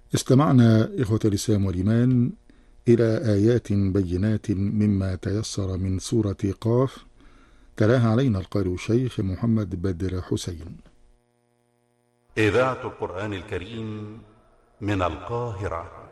استمعنا إخوة الإسلام والإيمان إلى آيات بينات مما تيسر من سورة قاف، تلاها علينا القارئ الشيخ محمد بدر حسين. إذاعة القرآن الكريم من القاهرة.